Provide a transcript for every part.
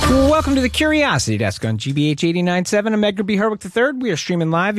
Welcome to the Curiosity Desk on GBH 89.7. I'm Edgar B. Herwick III. We are streaming live at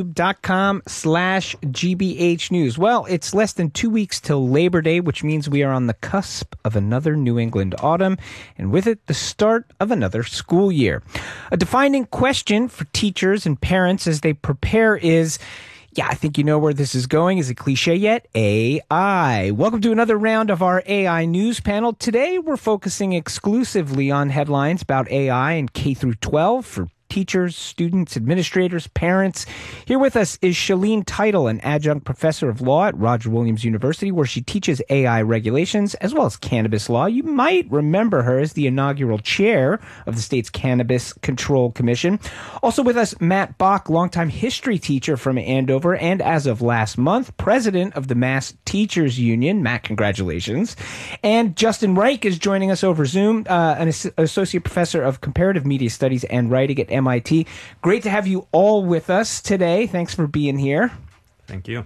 youtube.com/GBH News. Well, it's less than 2 weeks till Labor Day, which means we are on the cusp of another New England autumn, and with it, the start of another school year. A defining question for teachers and parents as they prepare is, yeah, I think you know where this is going. Is it cliche yet? AI. Welcome to another round of our AI news panel. Today, we're focusing exclusively on headlines about AI in K through 12 for teachers, students, administrators, parents. Here with us is Chalene Title, an adjunct professor of law at Roger Williams University, where she teaches AI regulations as well as cannabis law. You might remember her as the inaugural chair of the state's Cannabis Control Commission. Also with us, Matt Bach, longtime history teacher from Andover, and as of last month, president of the Mass Teachers Union. Matt, congratulations. And Justin Reich is joining us over Zoom, an associate professor of comparative media studies and writing at MIT. Great to have you all with us today. Thanks for being here. Thank you.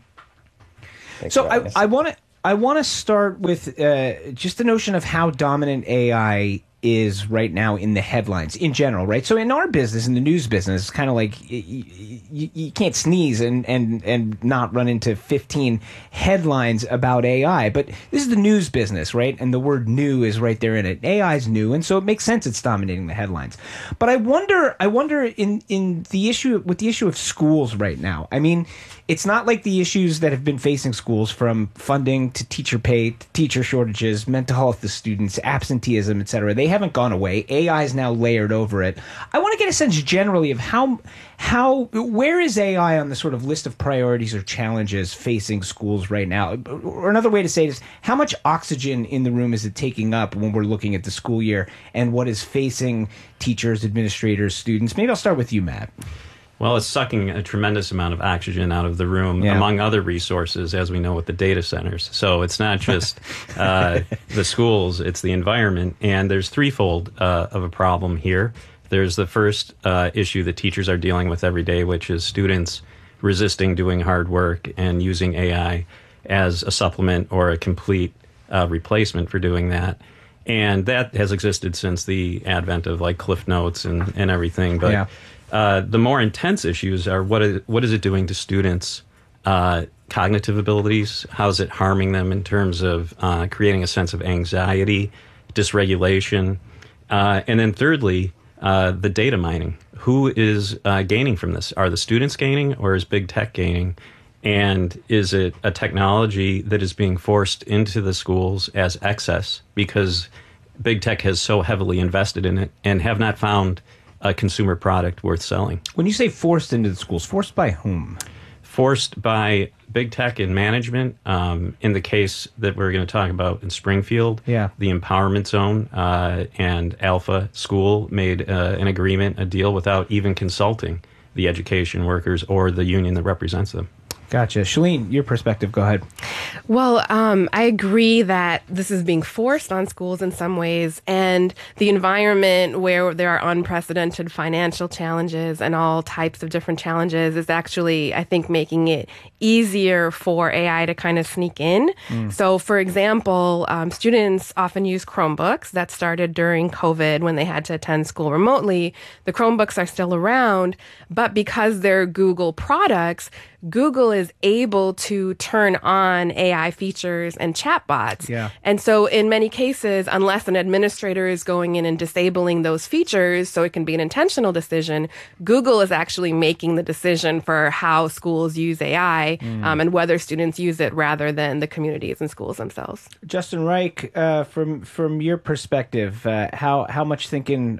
So I want to start with just the notion of how dominant AI is right now in the headlines in general, right? So in our business, in the news business, it's kind of like you can't sneeze and not run into 15 headlines about AI. But this is the news business, right? And the word new is right there in it. AI is new, and so it makes sense it's dominating the headlines. But I wonder in the issue with the issue of schools right now. I mean, it's not like the issues that have been facing schools, from funding to teacher pay to teacher shortages, mental health of students, absenteeism, etc. They haven't gone away. AI is now layered over it. I want to get a sense generally of where is AI on the sort of list of priorities or challenges facing schools right now? Or another way to say it is, how much oxygen in the room is it taking up when we're looking at the school year, and what is facing teachers, administrators, students? Maybe I'll start with you, Matt. Well, it's sucking a tremendous amount of oxygen out of the room, among other resources, as we know with the data centers. So it's not just the schools, it's the environment. And there's threefold of a problem here. There's the first issue that teachers are dealing with every day, which is students resisting doing hard work and using AI as a supplement or a complete replacement for doing that. And that has existed since the advent of like Cliff Notes and everything. But the more intense issues are what is it doing to students' cognitive abilities? How is it harming them in terms of creating a sense of anxiety, dysregulation? And then thirdly, the data mining. Who is gaining from this? Are the students gaining, or is big tech gaining? And is it a technology that is being forced into the schools as excess because big tech has so heavily invested in it and have not found a consumer product worth selling? When you say forced into the schools, forced by whom? Forced by big tech and management. In the case that we're going to talk about in Springfield, the Empowerment Zone and Alpha School made an agreement, a deal, without even consulting the education workers or the union that represents them. Gotcha. Chalene, your perspective, go ahead. Well, I agree that this is being forced on schools in some ways, and the environment where there are unprecedented financial challenges and all types of different challenges is actually, I think, making it easier for AI to kind of sneak in. So, for example, students often use Chromebooks. That started during COVID when they had to attend school remotely. The Chromebooks are still around, but because they're Google products, Google is able to turn on AI features and chatbots. And so in many cases, unless an administrator is going in and disabling those features so it can be an intentional decision, Google is actually making the decision for how schools use AI and whether students use it rather than the communities and schools themselves. Justin Reich, from your perspective, how much thinking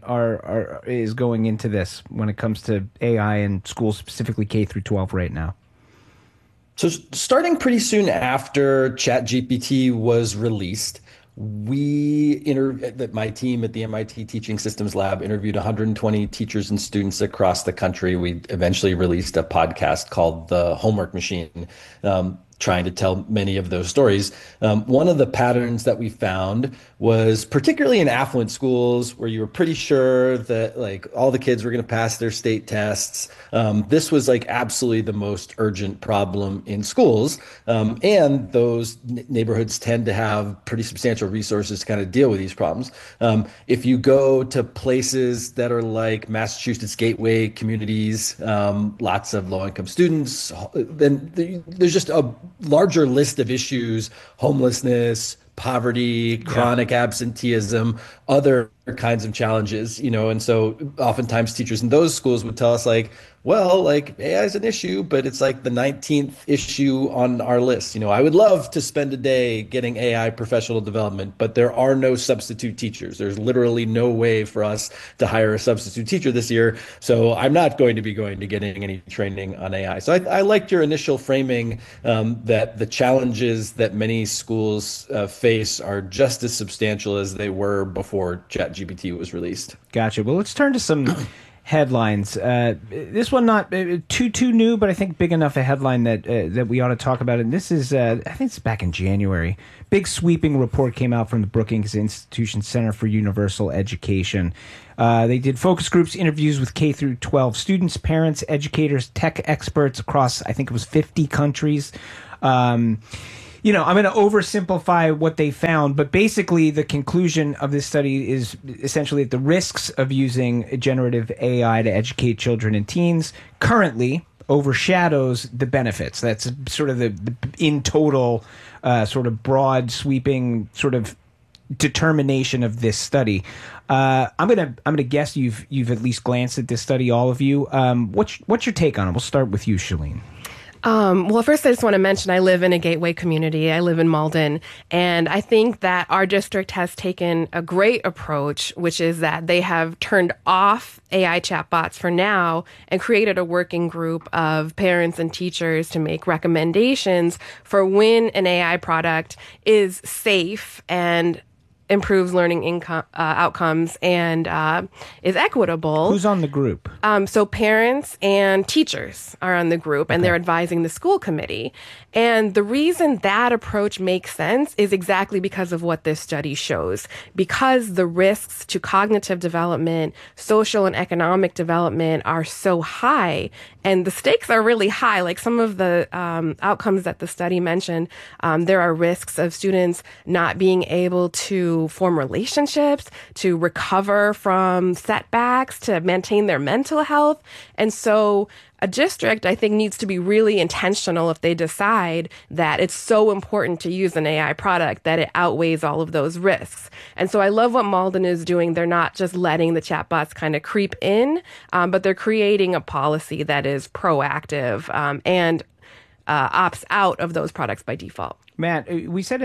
is going into this when it comes to AI in schools, specifically K through 12 right now? So starting pretty soon after ChatGPT was released, my team at the MIT Teaching Systems Lab interviewed 120 teachers and students across the country. We eventually released a podcast called The Homework Machine. trying to tell many of those stories. One of the patterns that we found was particularly in affluent schools where you were pretty sure that like all the kids were going to pass their state tests. This was like absolutely the most urgent problem in schools. And those neighborhoods tend to have pretty substantial resources to kind of deal with these problems. If you go to places that are like Massachusetts Gateway communities, lots of low-income students, then there's just a larger list of issues: homelessness, poverty, chronic absenteeism, other kinds of challenges, and so oftentimes teachers in those schools would tell us like, well, like AI is an issue, but it's like the 19th issue on our list. I would love to spend a day getting AI professional development, but there are no substitute teachers. There's literally no way for us to hire a substitute teacher this year. So I'm not going to be getting any training on AI. So I liked your initial framing that the challenges that many schools face are just as substantial as they were before ChatGPT was released. Gotcha. Well, let's turn to some headlines. This one not too new, but I think big enough a headline that we ought to talk about it. And this is, I think it's back in January. Big sweeping report came out from the Brookings Institution Center for Universal Education. They did focus groups, interviews with K through 12 students, parents, educators, tech experts across, I think it was 50 countries. I'm going to oversimplify what they found, but basically the conclusion of this study is essentially that the risks of using generative AI to educate children and teens currently overshadows the benefits. That's sort of the in total sort of broad sweeping sort of determination of this study. I'm gonna guess you've at least glanced at this study, all of you. What's your take on it? We'll start with you, Shalene. Well, first, I just want to mention I live in a Gateway community. I live in Malden. And I think that our district has taken a great approach, which is that they have turned off AI chatbots for now and created a working group of parents and teachers to make recommendations for when an AI product is safe and improves learning outcomes and is equitable. Who's on the group? So parents and teachers are on the group, and they're advising the school committee. And the reason that approach makes sense is exactly because of what this study shows. Because the risks to cognitive development, social and economic development are so high, and the stakes are really high. Like some of the outcomes that the study mentioned, there are risks of students not being able to form relationships, to recover from setbacks, to maintain their mental health. And so a district, I think, needs to be really intentional if they decide that it's so important to use an AI product that it outweighs all of those risks. And so I love what Malden is doing. They're not just letting the chatbots kind of creep in, but they're creating a policy that is proactive and opts out of those products by default. Matt, we said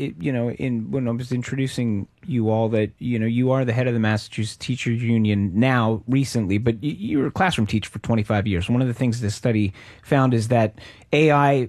when I was introducing you all that, you are the head of the Massachusetts Teachers Union now recently, but you were a classroom teacher for 25 years. One of the things this study found is that AI,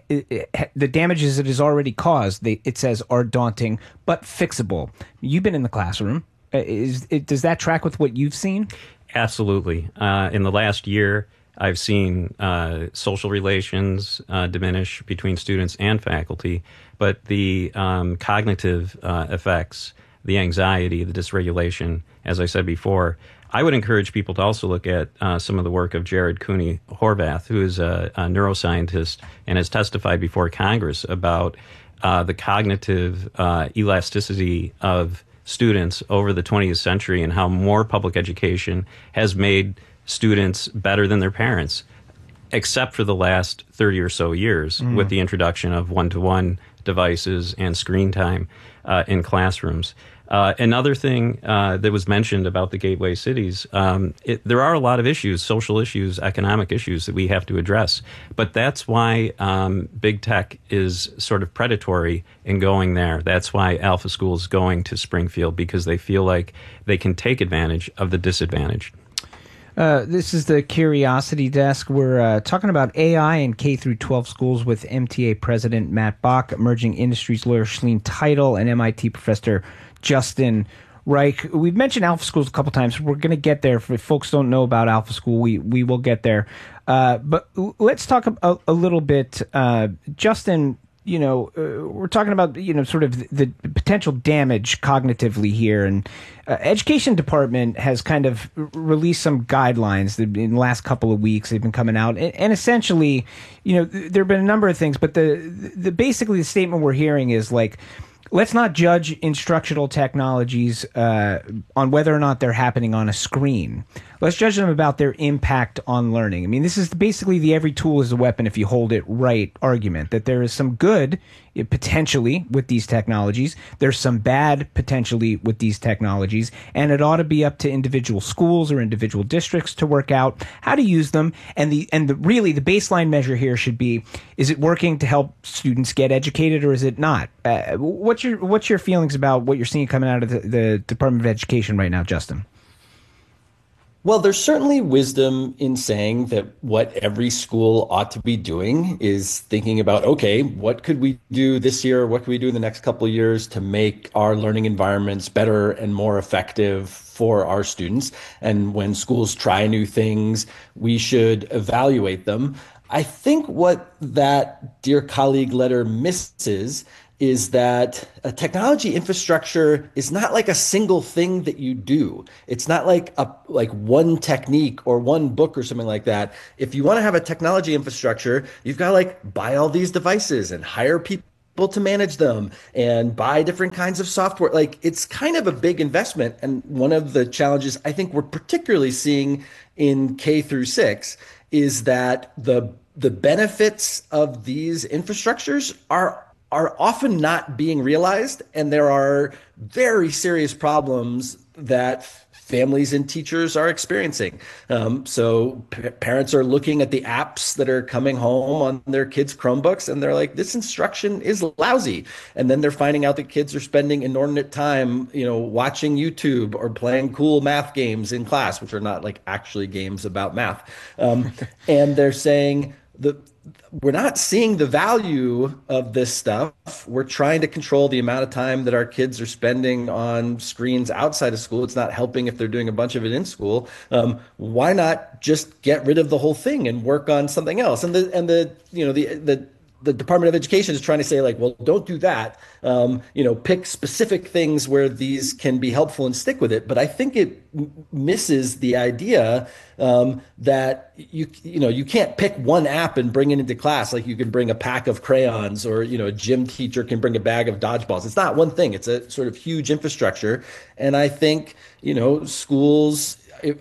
the damages it has already caused, it says, are daunting, but fixable. You've been in the classroom. Does that track with what you've seen? Absolutely. In the last year, I've seen social relations diminish between students and faculty, but the cognitive effects, the anxiety, the dysregulation, as I said before, I would encourage people to also look at some of the work of Jared Cooney Horvath, who is a neuroscientist and has testified before Congress about the cognitive elasticity of students over the 20th century and how more public education has made students better than their parents, except for the last 30 or so years with the introduction of one-to-one devices and screen time in classrooms. Another thing that was mentioned about the gateway cities, there are a lot of issues, social issues, economic issues that we have to address. But that's why big tech is sort of predatory in going there. That's why Alpha School is going to Springfield, because they feel like they can take advantage of the disadvantaged. This is the Curiosity Desk. We're talking about AI in K through 12 schools with MTA President Matt Bach, emerging industries lawyer Shalene Title, and MIT Professor Justin Reich. We've mentioned Alpha Schools a couple times. We're going to get there. If folks don't know about Alpha School, we will get there. But let's talk a little bit, Justin. We're talking about, sort of the potential damage cognitively here. And Education Department has kind of released some guidelines in the last couple of weeks. They've been coming out. And essentially, there have been a number of things. But basically the statement we're hearing is like, let's not judge instructional technologies on whether or not they're happening on a screen. Let's judge them about their impact on learning. I mean, this is basically the every tool is a weapon if you hold it right argument, that there is some good potentially with these technologies. There's some bad potentially with these technologies, and it ought to be up to individual schools or individual districts to work out how to use them. And really the baseline measure here should be, is it working to help students get educated or is it not? What's your feelings about what you're seeing coming out of the Department of Education right now, Justin? Well, there's certainly wisdom in saying that what every school ought to be doing is thinking about, okay, what could we do this year? What could we do in the next couple of years to make our learning environments better and more effective for our students? And when schools try new things, we should evaluate them. I think what that Dear Colleague letter misses is that a technology infrastructure is not like a single thing that you do. It's not like one technique or one book or something like that. If you want to have a technology infrastructure, you've got to buy all these devices and hire people to manage them and buy different kinds of software. It's kind of a big investment. And one of the challenges I think we're particularly seeing in K through 6 is that the benefits of these infrastructures are often not being realized, and there are very serious problems that families and teachers are experiencing. So parents are looking at the apps that are coming home on their kids' Chromebooks, and they're like, this instruction is lousy. And then they're finding out that kids are spending inordinate time, watching YouTube or playing cool math games in class, which are not actually games about math. And they're saying we're not seeing the value of this stuff. We're trying to control the amount of time that our kids are spending on screens outside of school. It's not helping if they're doing a bunch of it in school. Why not just get rid of the whole thing and work on something else? And the Department of Education is trying to say well, don't do that. Pick specific things where these can be helpful and stick with it. But I think it misses the idea that you can't pick one app and bring it into class. Like you can bring a pack of crayons, or a gym teacher can bring a bag of dodgeballs. It's not one thing. It's a sort of huge infrastructure. And I think schools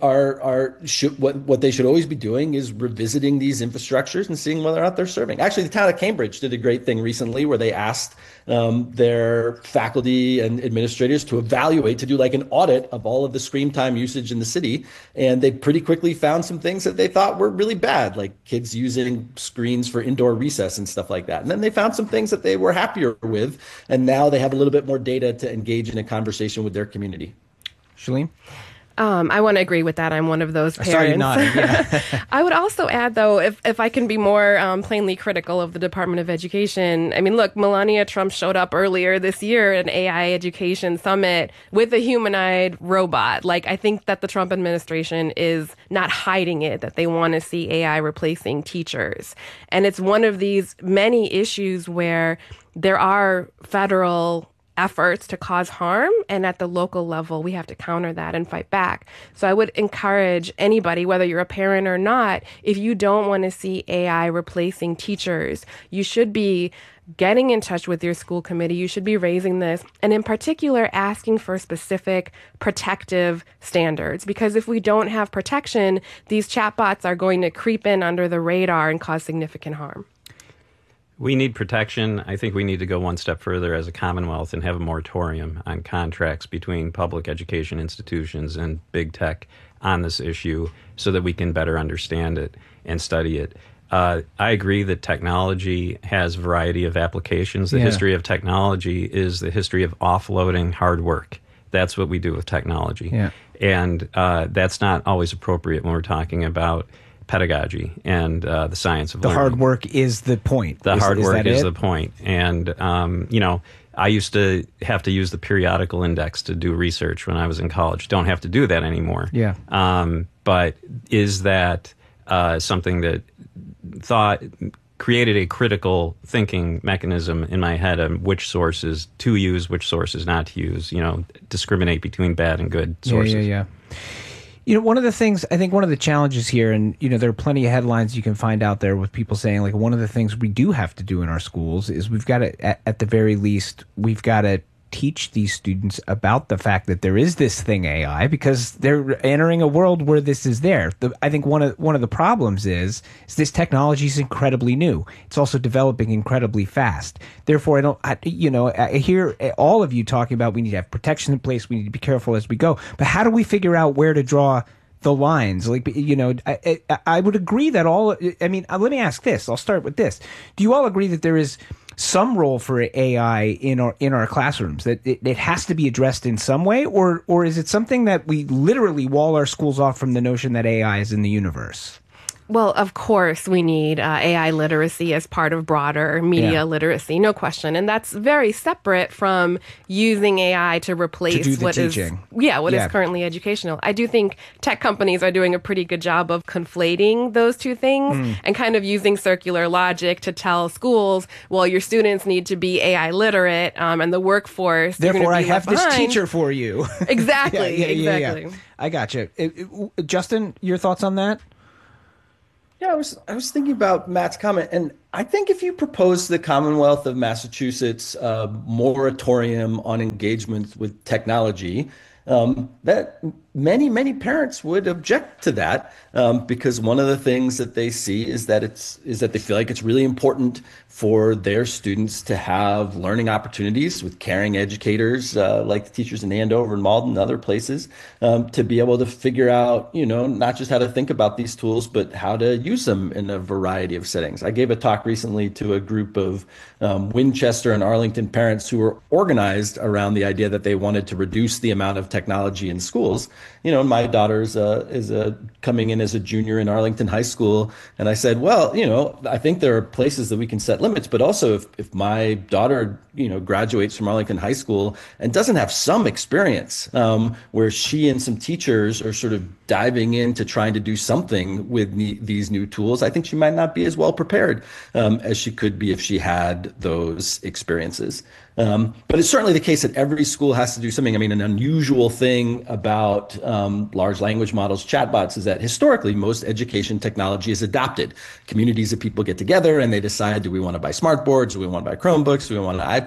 what they should always be doing is revisiting these infrastructures and seeing whether or not they're serving. Actually, the town of Cambridge did a great thing recently where they asked their faculty and administrators to do an audit of all of the screen time usage in the city. And they pretty quickly found some things that they thought were really bad, like kids using screens for indoor recess and stuff like that. And then they found some things that they were happier with. And now they have a little bit more data to engage in a conversation with their community. Shalene? I want to agree with that. I'm one of those parents. I saw you nodding, yeah. I would also add, though, if I can be more plainly critical of the Department of Education. I mean, look, Melania Trump showed up earlier this year at an AI Education Summit with a humanoid robot. I think that the Trump administration is not hiding it, that they want to see AI replacing teachers. And it's one of these many issues where there are federal efforts to cause harm, and at the local level we have to counter that and fight back. So I would encourage anybody, whether you're a parent or not, if you don't want to see AI replacing teachers, you should be getting in touch with your school committee. You should be raising this, and in particular asking for specific protective standards, because if we don't have protection, these chatbots are going to creep in under the radar and cause significant harm. We need protection. I think we need to go one step further as a Commonwealth and have a moratorium on contracts between public education institutions and big tech on this issue so that we can better understand it and study it. I agree that technology has a variety of applications. The history of technology is the history of offloading hard work. That's what we do with technology. Yeah. And that's not always appropriate when we're talking about pedagogy and the science of learning. The hard work is the point. The hard work is the point. And, I used to have to use the periodical index to do research when I was in college. Don't have to do that anymore. Yeah. But is that something that created a critical thinking mechanism in my head on which sources to use, which sources not to use, discriminate between bad and good sources. Yeah. One of the things, I think one of the challenges here, and, there are plenty of headlines you can find out there with people saying, like, one of the things we do have to do in our schools is we've got to, at the very least, we've got to teach these students about the fact that there is this thing AI, because they're entering a world where this is there. I think one of the problems is this technology is incredibly new. It's also developing incredibly fast. Therefore, I hear all of you talking about we need to have protection in place. We need to be careful as we go. But how do we figure out where to draw the lines? Like, I would agree that let me ask this. I'll start with this. Do you all agree that there is some role for AI in our classrooms, that it has to be addressed in some way, or is it something that we literally wall our schools off from the notion that AI is in the universe? Well, of course, we need AI literacy as part of broader media literacy, no question. And that's very separate from using AI to replace what is currently educational. I do think tech companies are doing a pretty good job of conflating those two things and kind of using circular logic to tell schools, well, your students need to be AI literate, and the workforce. Therefore, I have this teacher for you. Exactly. Exactly. I got you. Justin, your thoughts on that? Yeah, I was thinking about Matt's comment, and I think if you propose to the Commonwealth of Massachusetts a moratorium on engagement with technology, that many parents would object to that, because one of the things that they see is that they feel like it's really important for their students to have learning opportunities with caring educators like the teachers in Andover and Malden and other places, to be able to figure out, not just how to think about these tools, but how to use them in a variety of settings. I gave a talk recently to a group of Winchester and Arlington parents who were organized around the idea that they wanted to reduce the amount of technology in schools. My daughter is coming in as a junior in Arlington High School. And I said, well, I think there are places that we can set limits, but also if my daughter, graduates from Arlington High School and doesn't have some experience where she and some teachers are sort of diving into trying to do something with these new tools, I think she might not be as well prepared as she could be if she had those experiences. But it's certainly the case that every school has to do something. I mean, an unusual thing about large language models, chatbots, is that historically most education technology is adopted. Communities of people get together and they decide, do we want to buy smart boards? Do we want to buy Chromebooks? Do we want iPads?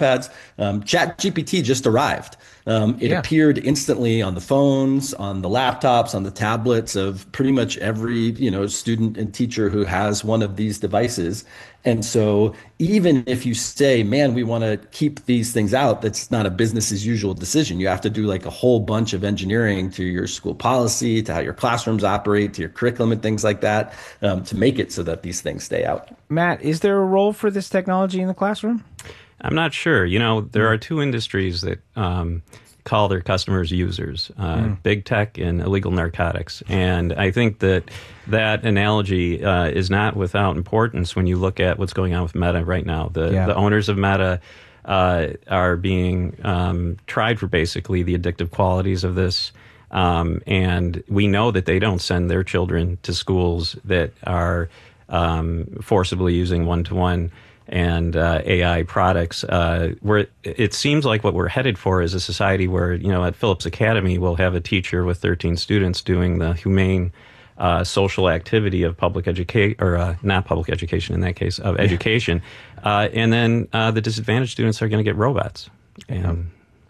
ChatGPT just arrived. It appeared instantly on the phones, on the laptops, on the tablets of pretty much every, student and teacher who has one of these devices. And so even if you say, man, we want to keep these things out, that's not a business as usual decision. You have to do like a whole bunch of engineering to your school policy, to how your classrooms operate, to your curriculum and things like that, to make it so that these things stay out. Matt, is there a role for this technology in the classroom? I'm not sure. There are two industries that call their customers users, big tech and illegal narcotics. And I think that analogy is not without importance when you look at what's going on with Meta right now. The owners of Meta are being tried for basically the addictive qualities of this. And we know that they don't send their children to schools that are forcibly using one-to-one and AI products, where it seems like what we're headed for is a society where, at Phillips Academy, we'll have a teacher with 13 students doing the humane social activity of public education, or not public education in that case, of education. And then the disadvantaged students are going to get robots. And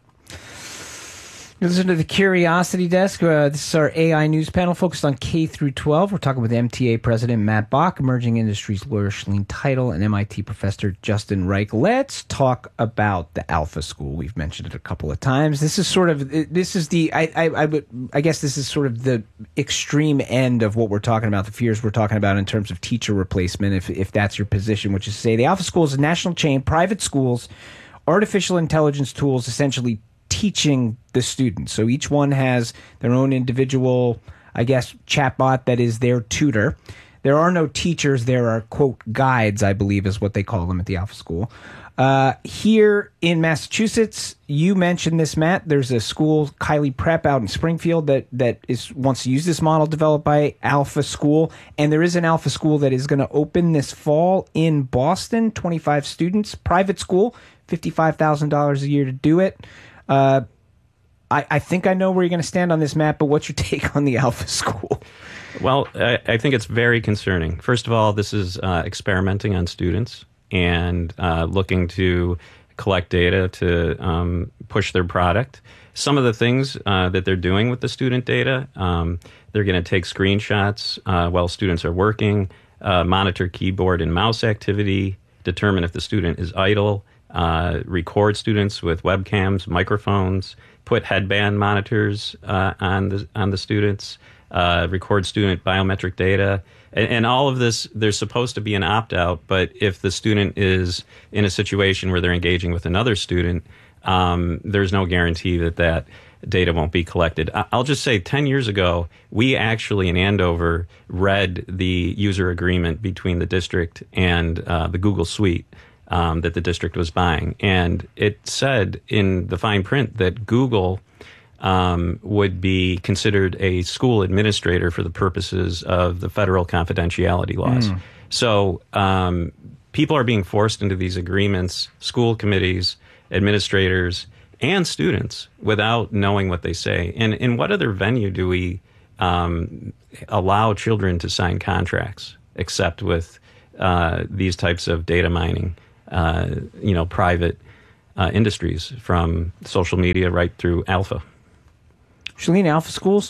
you listen to the Curiosity Desk. This is our AI news panel focused on K through 12. We're talking with MTA President Matt Bach, Emerging Industries lawyer Chalene Title, and MIT Professor Justin Reich. Let's talk about the Alpha School. We've mentioned it a couple of times. This is sort of I guess this is sort of the extreme end of what we're talking about, the fears we're talking about in terms of teacher replacement, if that's your position, which is to say the Alpha School is a national chain, private schools, artificial intelligence tools, essentially teaching the students. So each one has their own individual, I guess, chatbot that is their tutor. There are no teachers. There are, quote, guides, I believe is what they call them at the Alpha School. Here in Massachusetts, you mentioned this, Matt. There's a school, Kiley Prep, out in Springfield that wants to use this model developed by Alpha School. And there is an Alpha School that is going to open this fall in Boston, 25 students, private school, $55,000 a year to do it. I think I know where you're going to stand on this, Matt, but what's your take on the Alpha School? Well, I think it's very concerning. First of all, this is experimenting on students and looking to collect data to push their product. Some of the things that they're doing with the student data, they're going to take screenshots while students are working, monitor keyboard and mouse activity, determine if the student is idle, record students with webcams, microphones, put headband monitors on the students, record student biometric data. And all of this, there's supposed to be an opt-out, but if the student is in a situation where they're engaging with another student, there's no guarantee that data won't be collected. I'll just say 10 years ago, we actually in Andover read the user agreement between the district and the Google Suite that the district was buying. And it said in the fine print that Google would be considered a school administrator for the purposes of the federal confidentiality laws. So people are being forced into these agreements, school committees, administrators, and students without knowing what they say. And in what other venue do we allow children to sign contracts except with these types of data mining, private industries from social media right through Alpha? Shalene, Alpha Schools?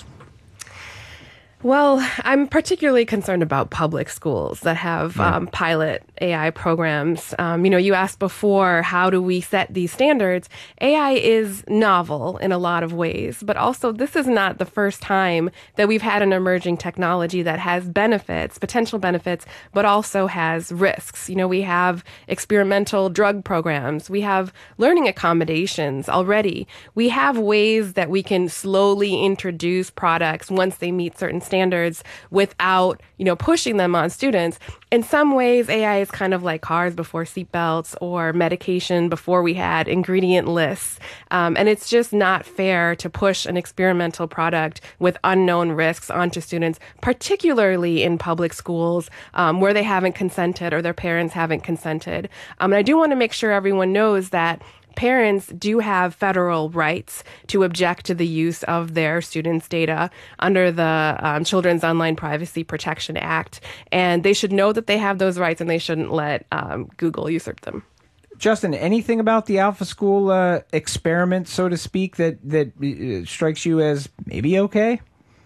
Well, I'm particularly concerned about public schools that have pilot AI programs. You asked before, how do we set these standards? AI is novel in a lot of ways, but also this is not the first time that we've had an emerging technology that has benefits, potential benefits, but also has risks. We have experimental drug programs. We have learning accommodations already. We have ways that we can slowly introduce products once they meet certain standards without, pushing them on students. In some ways, AI is kind of like cars before seatbelts or medication before we had ingredient lists. And it's just not fair to push an experimental product with unknown risks onto students, particularly in public schools where they haven't consented or their parents haven't consented. And I do want to make sure everyone knows that parents do have federal rights to object to the use of their students' data under the Children's Online Privacy Protection Act. And they should know that they have those rights and they shouldn't let Google usurp them. Justin, anything about the Alpha School experiment, so to speak, that strikes you as maybe okay?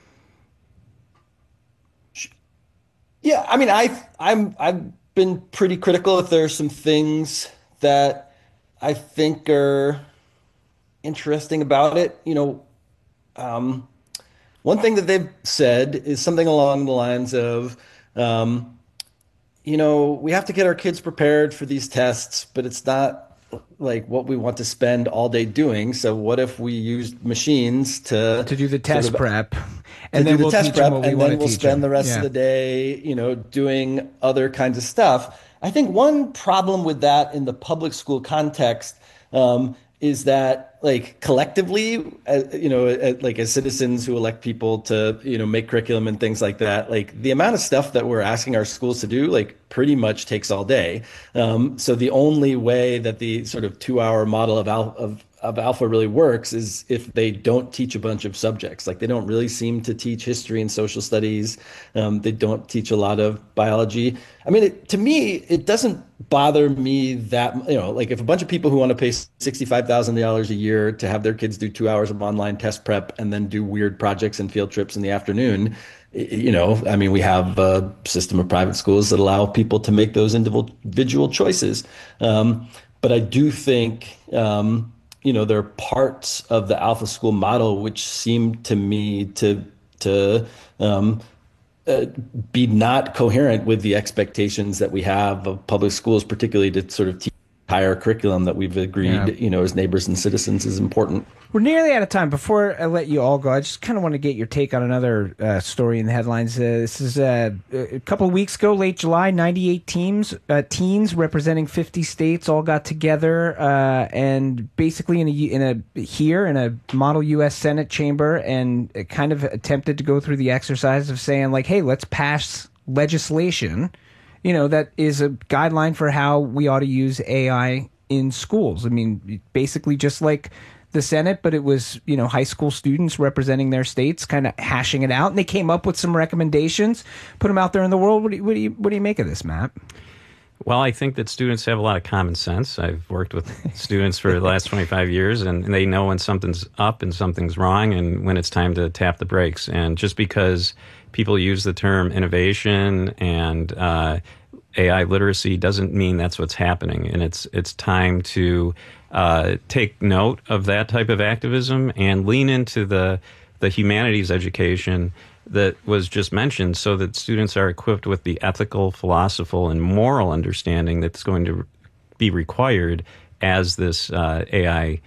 Yeah, I mean, I've been pretty critical. If there are some things that I think are interesting about it. One thing that they've said is something along the lines of, we have to get our kids prepared for these tests, but it's not like what we want to spend all day doing. So what if we used machines to do the test prep, and then we'll teach them what we want to teach them, and then we'll spend the rest of the day, doing other kinds of stuff. I think one problem with that in the public school context is that, like, collectively, like as citizens who elect people to, make curriculum and things like that, like the amount of stuff that we're asking our schools to do, like, pretty much takes all day. So the only way that the sort of 2-hour model of Alpha really works is if they don't teach a bunch of subjects. Like, they don't really seem to teach history and social studies. They don't teach a lot of biology. I mean, to me, it doesn't bother me that, like if a bunch of people who want to pay $65,000 a year to have their kids do 2 hours of online test prep and then do weird projects and field trips in the afternoon, I mean, we have a system of private schools that allow people to make those individual choices. But I do think, there are parts of the Alpha School model which seem to me to be not coherent with the expectations that we have of public schools, particularly to sort of teach entire curriculum that we've agreed, as neighbors and citizens is important. We're nearly out of time. Before I let you all go, I just kind of want to get your take on another story in the headlines. This is a couple of weeks ago, late July, 98 teens representing 50 states all got together and basically in a model U.S. Senate chamber and kind of attempted to go through the exercise of saying, like, hey, let's pass legislation, that is a guideline for how we ought to use AI in schools. I mean, basically just like the Senate, but it was, high school students representing their states kind of hashing it out. And they came up with some recommendations, put them out there in the world. What do you make of this, Matt? Well, I think that students have a lot of common sense. I've worked with students for the last 25 years, and they know when something's up and something's wrong and when it's time to tap the brakes. And just because people use the term innovation and AI literacy doesn't mean that's what's happening. And it's time to take note of that type of activism and lean into the humanities education that was just mentioned so that students are equipped with the ethical, philosophical, and moral understanding that's going to be required as this AI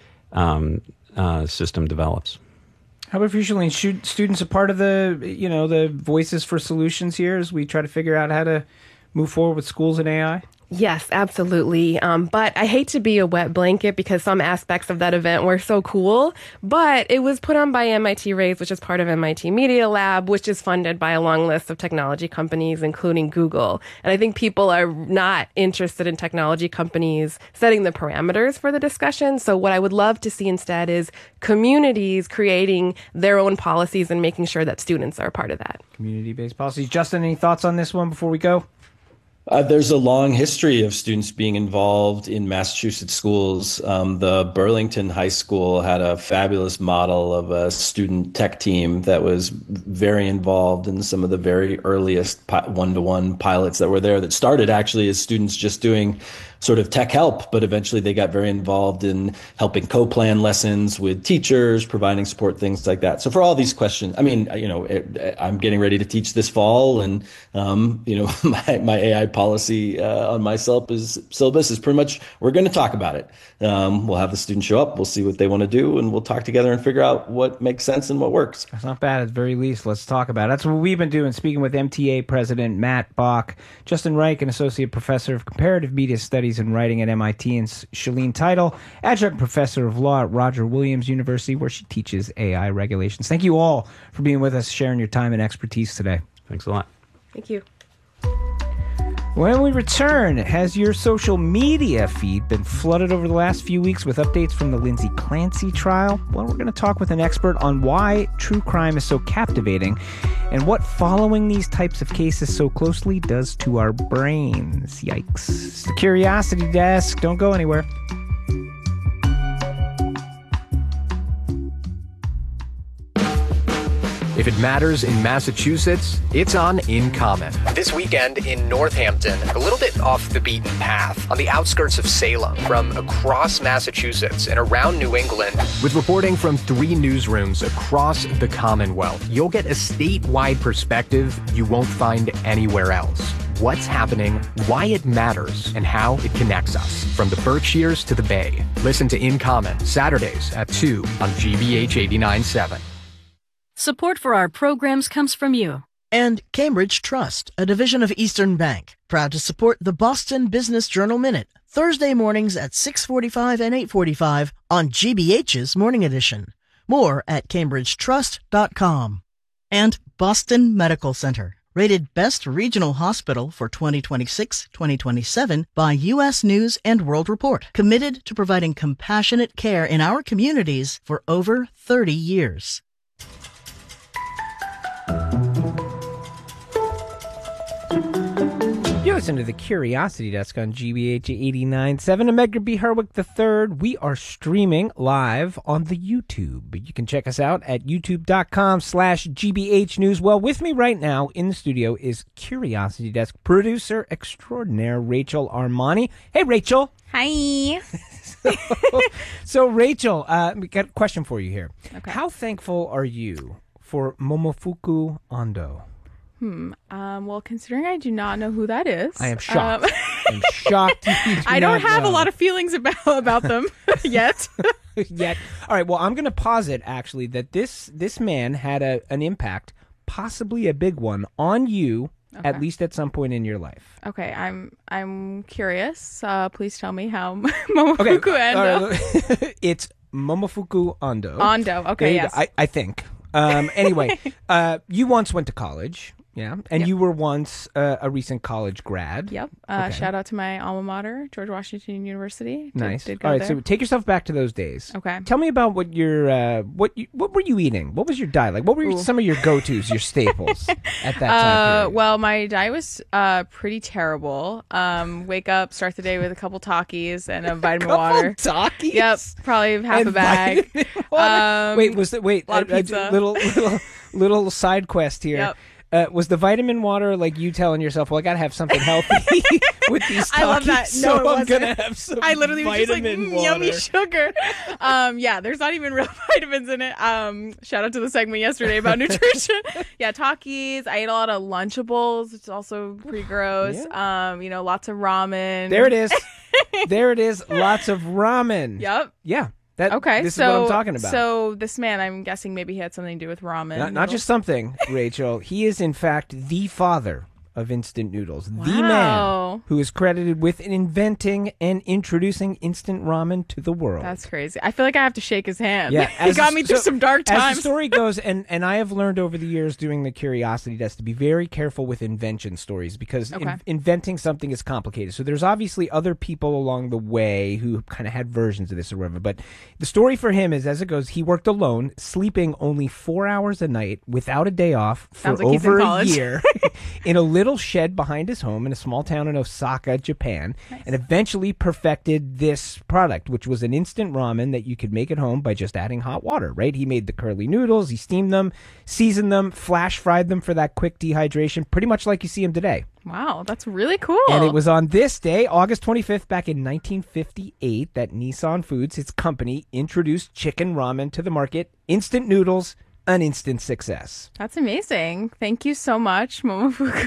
system develops. How about for you, Shalene? Students a part of the Voices for Solutions here as we try to figure out how to move forward with schools and AI? Yes, absolutely. But I hate to be a wet blanket because some aspects of that event were so cool. But it was put on by MIT Raise, which is part of MIT Media Lab, which is funded by a long list of technology companies, including Google. And I think people are not interested in technology companies setting the parameters for the discussion. So what I would love to see instead is communities creating their own policies and making sure that students are a part of that. Community-based policies. Justin, any thoughts on this one before we go? There's a long history of students being involved in Massachusetts schools. The Burlington High School had a fabulous model of a student tech team that was very involved in some of the very earliest one-to-one pilots that were there, that started actually as students just doing sort of tech help, but eventually they got very involved in helping co-plan lessons with teachers, providing support, things like that. So for all these questions, I mean, I'm getting ready to teach this fall, and my AI policy on my syllabus is pretty much, we're going to talk about it. We'll have the students show up, we'll see what they want to do, and we'll talk together and figure out what makes sense and what works. That's not bad. At the very least, let's talk about it. That's what we've been doing, speaking with MTA President Matt Bach, Justin Reich, an Associate Professor of Comparative Media Studies and Writing at MIT, and Shalene Title, Adjunct Professor of Law at Roger Williams University, where she teaches AI regulations. Thank you all for being with us, sharing your time and expertise today. Thanks a lot. Thank you. When we return, has your social media feed been flooded over the last few weeks with updates from the Lindsay Clancy trial? Well, we're going to talk with an expert on why true crime is so captivating and what following these types of cases so closely does to our brains. Yikes. It's the Curiosity Desk. Don't go anywhere. If it matters in Massachusetts, it's on In Common. This weekend in Northampton, a little bit off the beaten path, on the outskirts of Salem, from across Massachusetts and around New England. With reporting from 3 newsrooms across the Commonwealth, you'll get a statewide perspective you won't find anywhere else. What's happening, why it matters, and how it connects us, from the Berkshires to the Bay. Listen to In Common, Saturdays at 2 on GBH 89.7. Support for our programs comes from you. And Cambridge Trust, a division of Eastern Bank, proud to support the Boston Business Journal Minute, Thursday mornings at 6:45 and 8:45 on GBH's Morning Edition. More at cambridgetrust.com. And Boston Medical Center, rated Best Regional Hospital for 2026-2027 by U.S. News and World Report, committed to providing compassionate care in our communities for over 30 years. You listen to the Curiosity Desk on GBH 89.7. I'm Edgar B. Herwick III. We are streaming live on the YouTube. You can check us out at youtube.com/GBH News. Well, with me right now in the studio is Curiosity Desk producer extraordinaire Rachel Armani. Hey, Rachel. Hi. So Rachel, we got a question for you here. Okay. How thankful are you for Momofuku Ando? Well, considering I do not know who that is, I am shocked. I'm shocked. I don't have a lot of feelings about them yet. Yet. All right. Well, I'm going to posit actually that this man had an impact, possibly a big one, on you. Okay. At least at some point in your life. Okay, I'm curious. Please tell me how Momofuku Ando. It's Momofuku Ando. Ando. Okay, yes. I think. Anyway, you once went to college. Yeah, and you were once a recent college grad. Yep. Okay. Shout out to my alma mater, George Washington University. Nice. Did go All right, there. so take yourself back to those days. Okay. Tell me about what what were you eating? What was your diet like? What were some of your go-tos, your staples at that time period? Well, my diet was pretty terrible. Wake up, start the day with a couple Takis and a vitamin water. Takis? Yep, probably half a bag. Little side quest here. Yep. Was the vitamin water like you telling yourself, well, I got to have something healthy with these Takis? I love that. No, so I'm going to have some I literally was just like, yummy sugar. Yeah, there's not even real vitamins in it. Shout out to the segment yesterday about nutrition. Yeah, Takis. I ate a lot of Lunchables, which is also pretty gross. Yeah. Lots of ramen. There it is. There it is. Lots of ramen. Yep. Yeah. This is what I'm talking about. So this man, I'm guessing maybe he had something to do with ramen. Not just something, Rachel. He is, in fact, the father of instant noodles. Wow. The man who is credited with inventing and introducing instant ramen to the world. That's crazy. I feel like I have to shake his hand. Yeah, he got me through some dark times. As the story goes, and I have learned over the years doing the curiosity test to be very careful with invention stories because inventing something is complicated. So there's obviously other people along the way who kind of had versions of this or whatever. But the story for him is, as it goes, he worked alone, sleeping only 4 hours a night without a day off for over a year in a little shed behind his home in a small town in Osaka, Japan, and eventually perfected this product, which was an instant ramen that you could make at home by just adding hot water, right? He made the curly noodles, he steamed them, seasoned them, flash fried them for that quick dehydration, pretty much like you see him today. Wow, that's really cool. And it was on this day, August 25th, back in 1958, that Nissan Foods, its company, introduced chicken ramen to the market. Instant noodles, an instant success. That's amazing. Thank you so much, Momofuku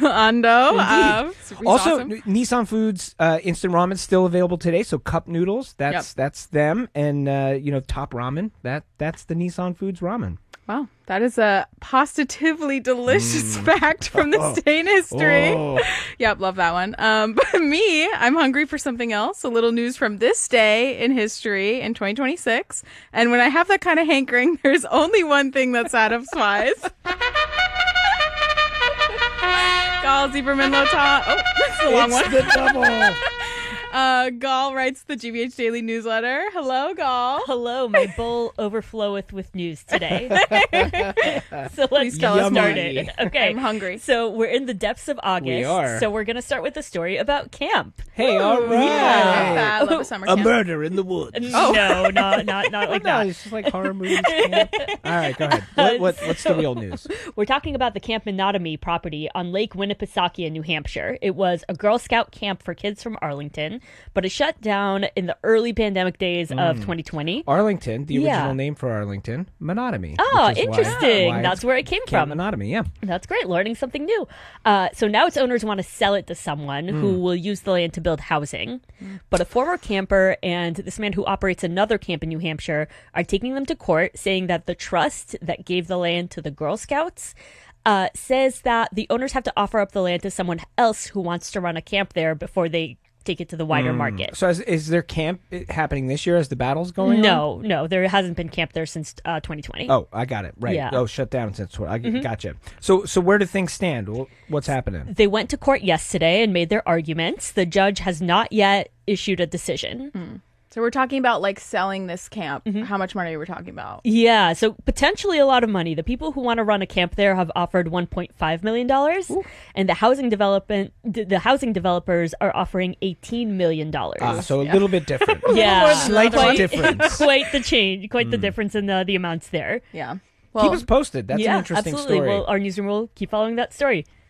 Ando. Also, awesome. Nissan Foods instant ramen still available today. So cup noodles, that's them, and Top Ramen, that's the Nissan Foods ramen. Wow, that is a positively delicious fact from this day in history. Yep, love that one. But me, I'm hungry for something else. A little news from this day in history in 2026. And when I have that kind of hankering, there's only one thing that satisfies. Gal Zieberman Lota. Oh, that's the long one. It's the double. Gal writes the GBH Daily newsletter. Hello, Gal. Hello, my bowl overfloweth with news today. So let's get started. Okay, I'm hungry. So we're in the depths of August. We are. So we're going to start with a story about camp. Hey, all right. Yeah. I love a summer camp. Murder in the woods. No, not like that. It's just like horror movies. Camp. All right, go ahead. What's the real news? We're talking about the Camp Menotomy property on Lake Winnipesaukee in New Hampshire. It was a Girl Scout camp for kids from Arlington, but it shut down in the early pandemic days of 2020. Arlington, the original name for Arlington, Menotomy. Oh, interesting. Why That's where it came from. Menotomy, yeah. That's great. Learning something new. So now its owners want to sell it to someone who will use the land to build housing. But a former camper and this man who operates another camp in New Hampshire are taking them to court, saying that the trust that gave the land to the Girl Scouts says that the owners have to offer up the land to someone else who wants to run a camp there before they take it to the wider market. So is there camp happening this year as the battle's going on? No, there hasn't been camp there since 2020. Oh, I got it. Right. Yeah. Oh, shut down since I gotcha. So where do things stand? What's happening? They went to court yesterday and made their arguments. The judge has not yet issued a decision. So we're talking about like selling this camp. How much money are we talking about? Yeah, so potentially a lot of money. The people who want to run a camp there have offered $1.5 million, and the housing developers are offering $18 million. So a little bit different. Yeah, slight difference. Quite the change, quite the difference in the amounts there. Yeah. Keep us posted. That's an interesting absolutely. story. Well, our newsroom will keep following that story.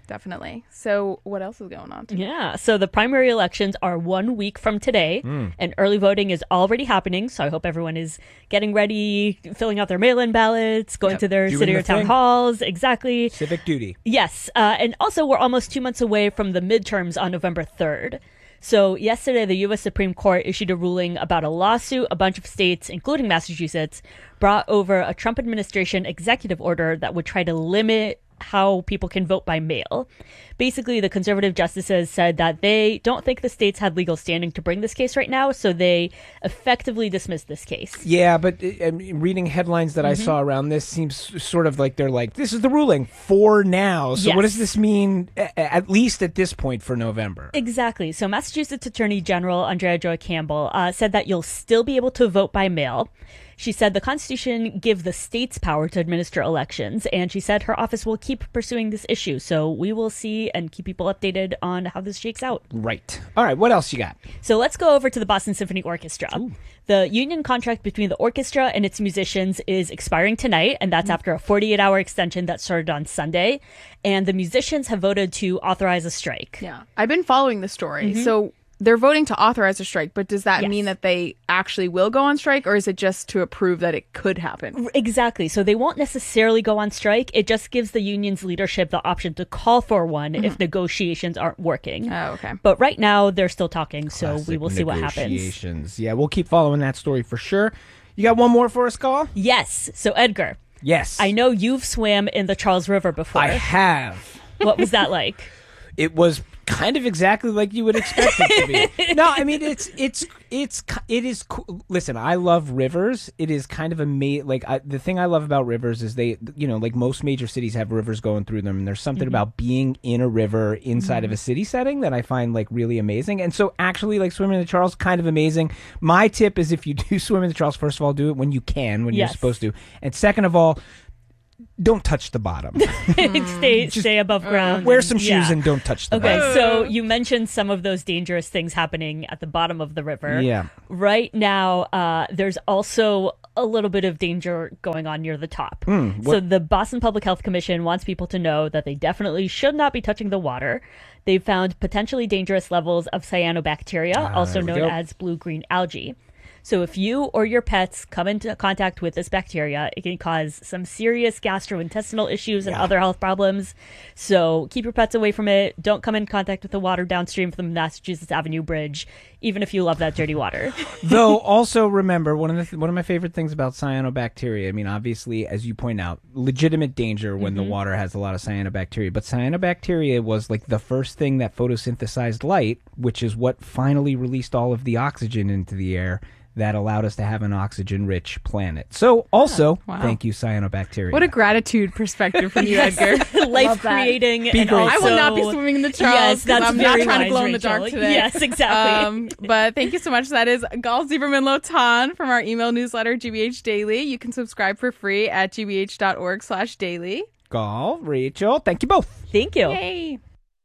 Definitely. So what else is going on? Yeah. So the primary elections are 1 week from today, and early voting is already happening. So I hope everyone is getting ready, filling out their mail-in ballots, going to their city or town halls. Exactly. Civic duty. Yes. And also, we're almost 2 months away from the midterms on November 3rd. So yesterday, the U.S. Supreme Court issued a ruling about a lawsuit a bunch of states, including Massachusetts, brought over a Trump administration executive order that would try to limit how people can vote by mail. Basically, the conservative justices said that they don't think the states had legal standing to bring this case right now, so they effectively dismissed this case. Yeah, but reading headlines that I saw around this seems sort of like they're like, this is the ruling for now. So what does this mean, at least at this point, for November? Exactly. So Massachusetts Attorney General Andrea Joy Campbell said that you'll still be able to vote by mail. She said the Constitution gives the states power to administer elections, and she said her office will keep pursuing this issue. So we will see and keep people updated on how this shakes out. Right. All right. What else you got? So let's go over to the Boston Symphony Orchestra. Ooh. The union contract between the orchestra and its musicians is expiring tonight, and that's after a 48-hour extension that started on Sunday. And the musicians have voted to authorize a strike. Yeah. I've been following the story. So they're voting to authorize a strike, but does that mean that they actually will go on strike, or is it just to approve that it could happen? Exactly. So they won't necessarily go on strike. It just gives the union's leadership the option to call for one if negotiations aren't working. Oh, okay. But right now, they're still talking, so Classic we will see what happens. Yeah, we'll keep following that story for sure. You got one more for us, Call? Yes. So, Edgar. Yes. I know you've swam in the Charles River before. I have. What was that like? It was kind of exactly like you would expect it to be. No, I mean it is cool. Listen, I love rivers. It is kind of the thing I love about rivers is they, like most major cities have rivers going through them, and there's something about being in a river inside of a city setting that I find like really amazing. And so actually, like, swimming in the Charles, kind of amazing. My tip is, if you do swim in the Charles, first of all, do it when you can, when you're supposed to, and second of all, don't touch the bottom. Stay above ground. Wear some shoes and don't touch the bottom. Okay, so you mentioned some of those dangerous things happening at the bottom of the river. Yeah. Right now, there's also a little bit of danger going on near the top. So the Boston Public Health Commission wants people to know that they definitely should not be touching the water. They've found potentially dangerous levels of cyanobacteria, also known as blue-green algae. So if you or your pets come into contact with this bacteria, it can cause some serious gastrointestinal issues and other health problems. So keep your pets away from it. Don't come in contact with the water downstream from the Massachusetts Avenue Bridge, even if you love that dirty water. Though, also remember, one of my favorite things about cyanobacteria, I mean, obviously, as you point out, legitimate danger when the water has a lot of cyanobacteria. But cyanobacteria was like the first thing that photosynthesized light, which is what finally released all of the oxygen into the air that allowed us to have an oxygen-rich planet. So, also, thank you, cyanobacteria. What a gratitude perspective from you, Edgar. Life-creating. And also, I will not be swimming in the Charles, because I'm not trying to glow in the dark today. Yes, exactly. But thank you so much. That is Gal Zieberman-Lotan from our email newsletter, GBH Daily. You can subscribe for free at gbh.org/daily. Gal, Rachel, thank you both. Thank you. Yay.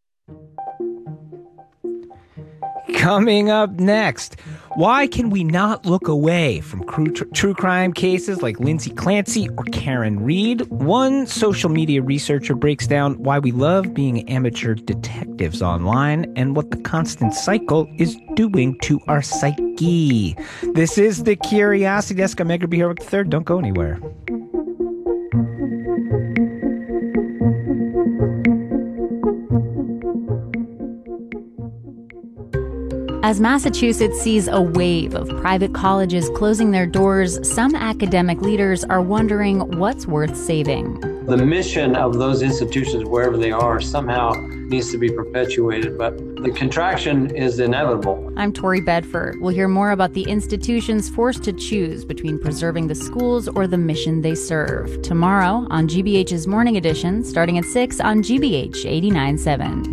Coming up next, why can we not look away from true crime cases like Lindsay Clancy or Karen Reed? One social media researcher breaks down why we love being amateur detectives online and what the constant cycle is doing to our psyche. This is the Curiosity Desk. I'm Edgar B. Herwick III. Don't go anywhere. As Massachusetts sees a wave of private colleges closing their doors, some academic leaders are wondering what's worth saving. The mission of those institutions, wherever they are, somehow needs to be perpetuated, but the contraction is inevitable. I'm Tori Bedford. We'll hear more about the institutions forced to choose between preserving the schools or the mission they serve tomorrow on GBH's Morning Edition, starting at 6 on GBH 89.7.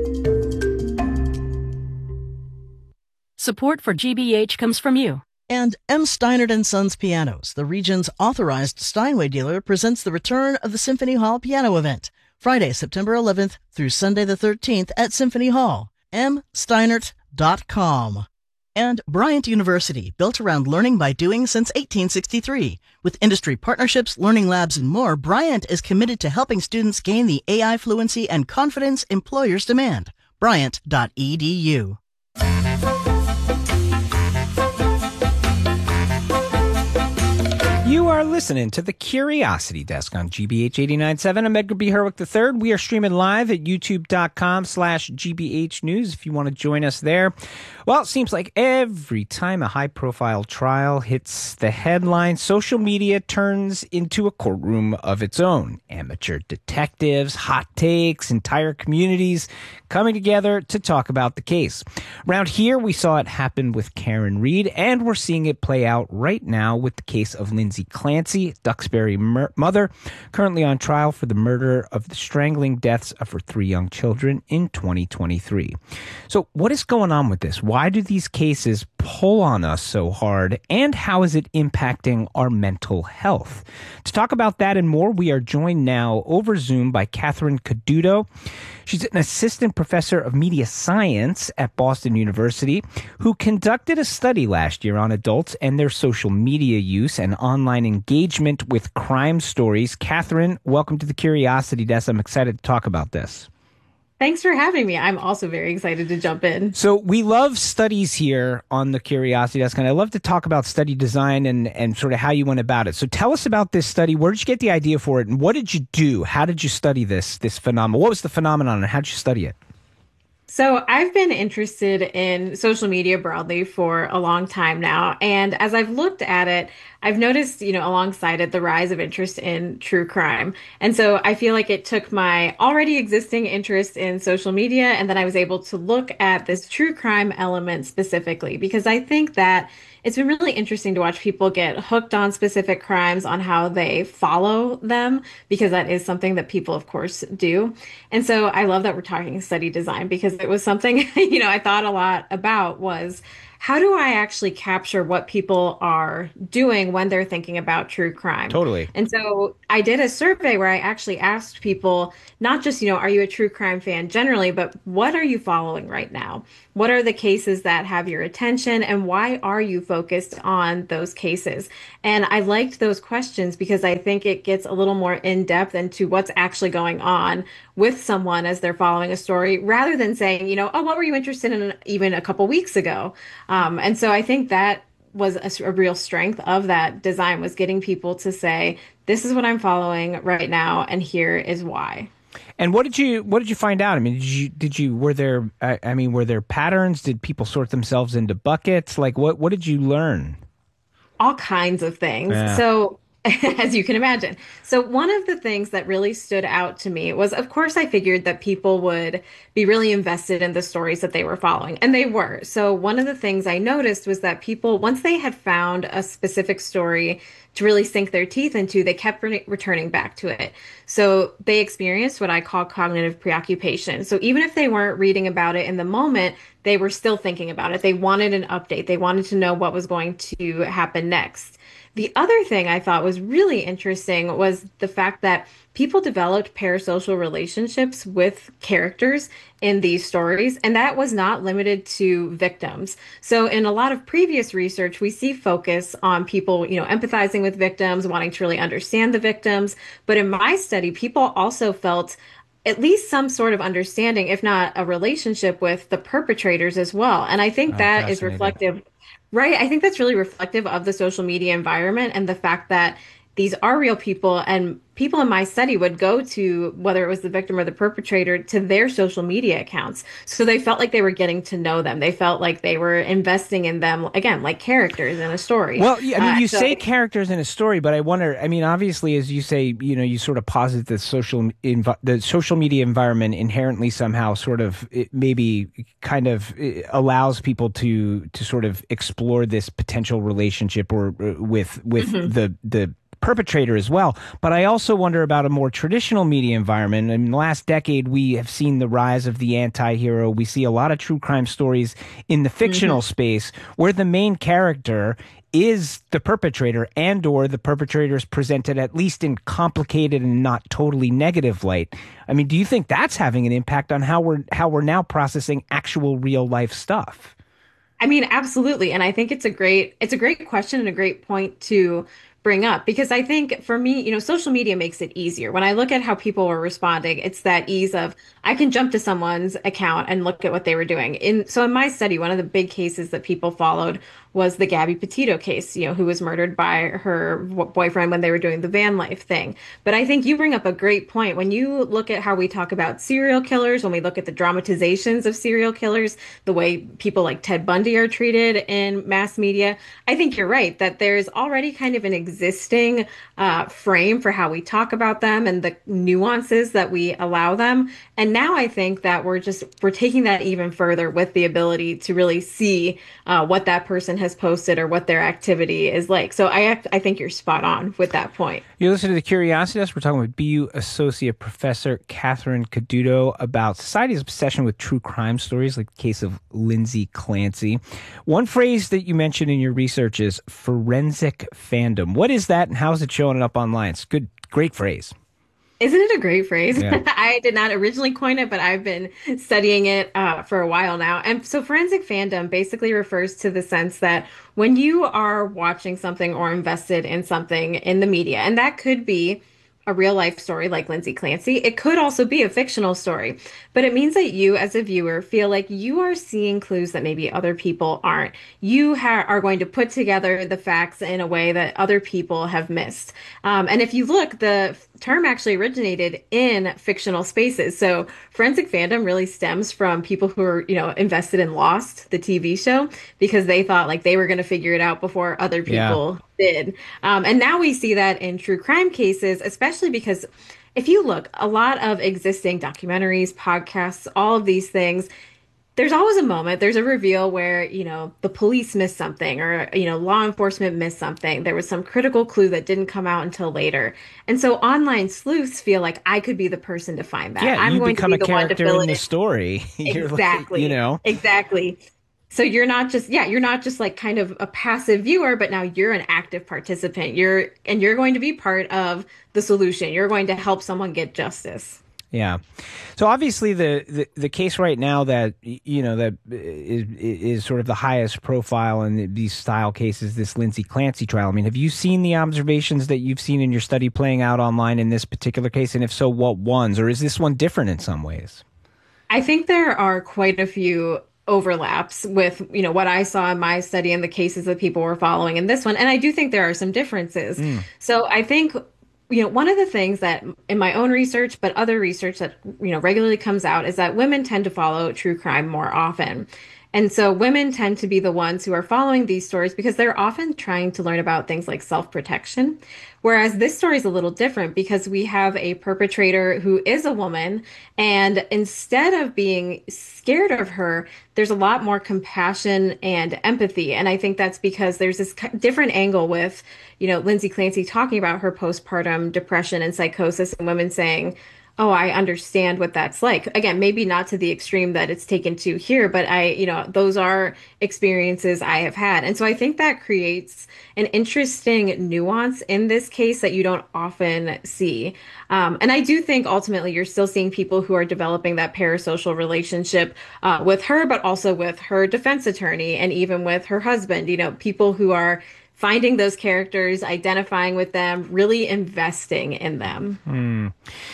Support for GBH comes from you. And M. Steinert & Sons Pianos, the region's authorized Steinway dealer, presents the return of the Symphony Hall Piano Event, Friday, September 11th through Sunday the 13th at Symphony Hall. msteinert.com. And Bryant University, built around learning by doing since 1863. With industry partnerships, learning labs, and more, Bryant is committed to helping students gain the AI fluency and confidence employers demand. Bryant.edu. You are listening to the Curiosity Desk on GBH 89.7. I'm Edgar B. Herwick III. We are streaming live at youtube.com/GBH News if you want to join us there. Well, it seems like every time a high-profile trial hits the headline, social media turns into a courtroom of its own. Amateur detectives, hot takes, entire communities coming together to talk about the case. Around here, we saw it happen with Karen Read, and we're seeing it play out right now with the case of Lindsay Clancy, Duxbury mother, currently on trial for the murder of the strangling deaths of her 3 young children in 2023. So what is going on with this? Why do these cases pull on us so hard, and how is it impacting our mental health? To talk about that and more, we are joined now over Zoom by Catherine Caduto. She's an assistant professor of media science at Boston University who conducted a study last year on adults and their social media use and online engagement with crime stories. Catherine, welcome to the Curiosity Desk. I'm excited to talk about this. Thanks for having me. I'm also very excited to jump in. So we love studies here on the Curiosity Desk, and I love to talk about study design and sort of how you went about it. So tell us about this study. Where did you get the idea for it, and what did you do? How did you study this phenomenon? What was the phenomenon, and how did you study it? So I've been interested in social media broadly for a long time now. And as I've looked at it, I've noticed, alongside it, the rise of interest in true crime. And so I feel like it took my already existing interest in social media, and then I was able to look at this true crime element specifically, because I think that it's been really interesting to watch people get hooked on specific crimes, on how they follow them, because that is something that people, of course, do. And so I love that we're talking study design, because it was something, I thought a lot about was, how do I actually capture what people are doing when they're thinking about true crime? Totally. And so I did a survey where I actually asked people, not just, are you a true crime fan generally, but what are you following right now? What are the cases that have your attention, and why are you focused on those cases? And I liked those questions because I think it gets a little more in depth into what's actually going on with someone as they're following a story, rather than saying, oh, what were you interested in even a couple weeks ago? And so I think that was a real strength of that design, was getting people to say, this is what I'm following right now, and here is why. And what did you find out? I mean, were there patterns? Did people sort themselves into buckets? Like, what did you learn? All kinds of things. Yeah. So, as you can imagine. So one of the things that really stood out to me was, of course, I figured that people would be really invested in the stories that they were following, and they were. So one of the things I noticed was that people, once they had found a specific story to really sink their teeth into, they kept returning back to it. So they experienced what I call cognitive preoccupation. So even if they weren't reading about it in the moment, they were still thinking about it. They wanted an update. They wanted to know what was going to happen next. The other thing I thought was really interesting was the fact that people developed parasocial relationships with characters in these stories, and that was not limited to victims. So in a lot of previous research, we see focus on people, empathizing with victims, wanting to really understand the victims. But in my study, people also felt at least some sort of understanding, if not a relationship, with the perpetrators as well. And I think that is reflective. Right. I think that's really reflective of the social media environment, and the fact that these are real people, and people in my study would go to, whether it was the victim or the perpetrator, to their social media accounts. So they felt like they were getting to know them. They felt like they were investing in them, again, like characters in a story. Well, you say characters in a story, but I wonder, obviously, as you say, you sort of posit the social media environment inherently somehow sort of allows people to sort of explore this potential relationship or with the perpetrator as well. But I also wonder about a more traditional media environment. In the last decade, we have seen the rise of the anti-hero. We see a lot of true crime stories in the fictional space where the main character is the perpetrator, and or the perpetrator is presented at least in complicated and not totally negative light. I mean, do you think that's having an impact on how we're now processing actual real life stuff? I mean, absolutely. And I think it's a great question and a great point to bring up, because I think for me, social media makes it easier. When I look at how people were responding, it's that ease of I can jump to someone's account and look at what they were doing. In my study, one of the big cases that people followed was the Gabby Petito case, who was murdered by her boyfriend when they were doing the van life thing. But I think you bring up a great point. When you look at how we talk about serial killers, when we look at the dramatizations of serial killers, the way people like Ted Bundy are treated in mass media, I think you're right that there's already kind of an existing frame for how we talk about them and the nuances that we allow them. And now I think that we're taking that even further with the ability to really see what that person has posted or what their activity is like. So I think you're spot on with that point. You're listening to the Curiosity Desk. We're talking with BU Associate Professor Catherine Caduto about society's obsession with true crime stories, like the case of Lindsay Clancy. One phrase that you mentioned in your research is forensic fandom. What is that, and how is it showing up online? It's great phrase. Isn't it a great phrase? Yeah. I did not originally coin it, but I've been studying it for a while now. And so forensic fandom basically refers to the sense that when you are watching something or invested in something in the media, and that could be a real life story like Lindsay Clancy. It could also be a fictional story, but it means that you as a viewer feel like you are seeing clues that maybe other people aren't. You are going to put together the facts in a way that other people have missed. And if you look, the term actually originated in fictional spaces. So forensic fandom really stems from people who are, invested in Lost, the TV show, because they thought like they were going to figure it out before other people did. And now we see that in true crime cases, especially because if you look, a lot of existing documentaries, podcasts, all of these things, there's always a moment, there's a reveal where, the police missed something or, law enforcement missed something. There was some critical clue that didn't come out until later. And so online sleuths feel like I could be the person to find that. Yeah, I'm you going become to be a the one to character fill in it the story. Exactly. Exactly. So you're not just like kind of a passive viewer, but now you're an active participant. You're going to be part of the solution. You're going to help someone get justice. Yeah. So obviously the case right now that, that is sort of the highest profile in these style cases, this Lindsay Clancy trial. I mean, have you seen the observations that you've seen in your study playing out online in this particular case? And if so, what ones? Or is this one different in some ways? I think there are quite a few overlaps with, what I saw in my study and the cases that people were following in this one. And I do think there are some differences. So I think one of the things that in my own research, but other research that, regularly comes out is that women tend to follow true crime more often. And so women tend to be the ones who are following these stories because they're often trying to learn about things like self-protection. Whereas this story is a little different because we have a perpetrator who is a woman, and instead of being scared of her, there's a lot more compassion and empathy. And I think that's because there's this different angle with, Lindsay Clancy talking about her postpartum depression and psychosis, and women saying, oh, I understand what that's like. Again, maybe not to the extreme that it's taken to here, but those are experiences I have had. And so I think that creates an interesting nuance in this case that you don't often see. And I do think ultimately you're still seeing people who are developing that parasocial relationship with her, but also with her defense attorney and even with her husband, people who are finding those characters, identifying with them, really investing in them.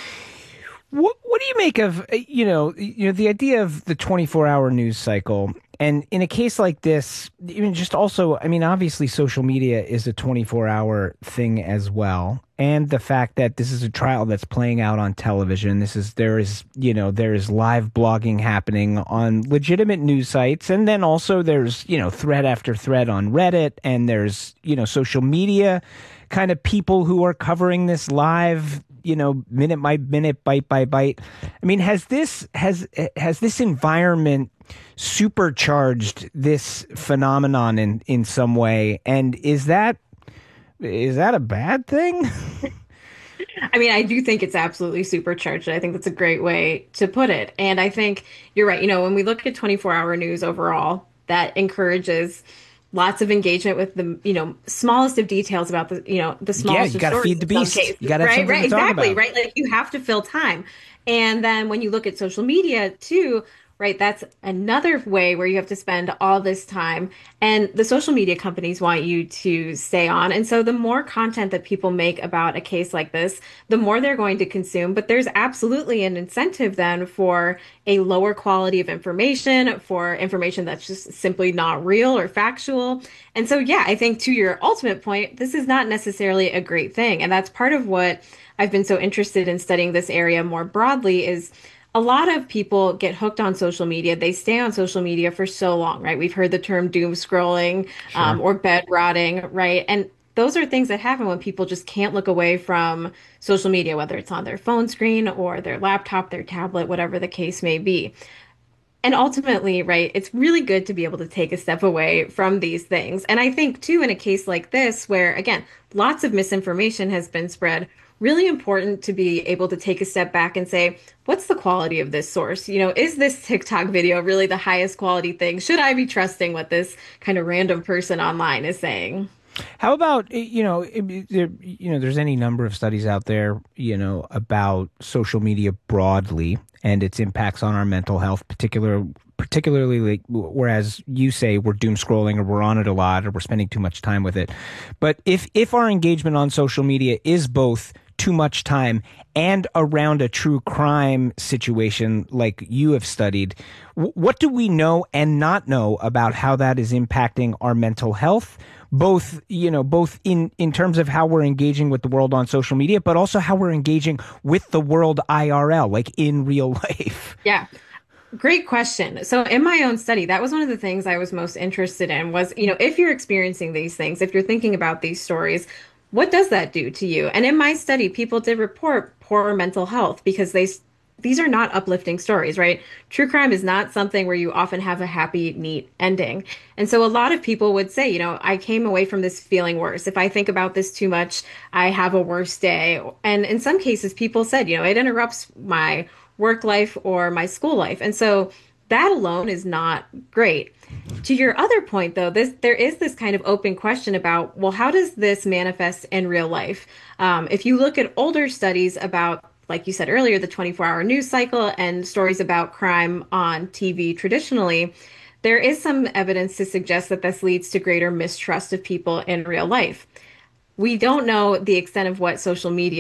What do you make of, the idea of the 24-hour news cycle? And in a case like this, even just also, obviously social media is a 24-hour thing as well. And the fact that this is a trial that's playing out on television, there is live blogging happening on legitimate news sites. And then also there's, thread after thread on Reddit, and there's, social media kind of people who are covering this live, minute by minute, bite by bite. Has this environment supercharged this phenomenon in some way? And is that a bad thing? I do think it's absolutely supercharged. I think that's a great way to put it. And I think you're right. When we look at 24-hour news overall, that encourages lots of engagement with the, smallest of details about the, the smallest. Yeah, you got to feed the beast. You got to have something to talk about. Right. Like you have to fill time. And then when you look at social media too, right? That's another way where you have to spend all this time. And the social media companies want you to stay on. And so the more content that people make about a case like this, the more they're going to consume. But there's absolutely an incentive then for a lower quality of information, for information that's just simply not real or factual. And so, yeah, I think to your ultimate point, this is not necessarily a great thing. And that's part of what I've been so interested in studying this area more broadly is a lot of people get hooked on social media. They stay on social media for so long, right? We've heard the term doom scrolling or bed rotting, right? And those are things that happen when people just can't look away from social media, whether it's on their phone screen or their laptop, their tablet, whatever the case may be. And ultimately, right, it's really good to be able to take a step away from these things. And I think, too, in a case like this, where, again, lots of misinformation has been spread, really important to be able to take a step back and say, what's the quality of this source? You know, is this TikTok video really the highest quality thing? Should I be trusting what this kind of random person online is saying? How about, there's any number of studies out there, about social media broadly and its impacts on our mental health, particularly like, whereas you say we're doom scrolling or we're on it a lot or we're spending too much time with it. But if our engagement on social media is both too much time and around a true crime situation like you have studied, what do we know and not know about how that is impacting our mental health? Both in terms of how we're engaging with the world on social media, but also how we're engaging with the world IRL, like in real life. Yeah. Great question. So in my own study, that was one of the things I was most interested in was, if you're experiencing these things, if you're thinking about these stories, what does that do to you? And in my study, people did report poor mental health because these are not uplifting stories, right? True crime is not something where you often have a happy, neat ending. And so a lot of people would say, I came away from this feeling worse. If I think about this too much, I have a worse day. And in some cases, people said, it interrupts my work life or my school life. And so that alone is not great. To your other point, though, there is this kind of open question about, well, how does this manifest in real life? If you look at older studies about, like you said earlier, the 24-hour news cycle and stories about crime on TV traditionally, there is some evidence to suggest that this leads to greater mistrust of people in real life. We don't know the extent of what social media